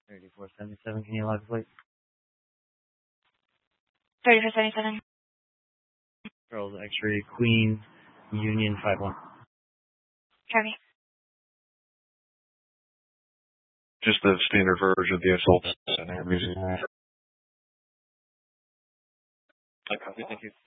3477, can you log the plate? 3477. Charles X-ray Queen Union 51. Copy. Just the standard version of the assault center. I'm using that. I copy, thank you.